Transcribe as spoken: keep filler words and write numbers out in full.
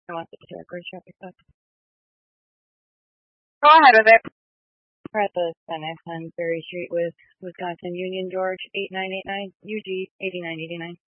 I want the record traffic stop. Go ahead with it. We're at the Senate on Berry Street with Wisconsin Union George eight nine eight nine U G eighty nine eighty nine.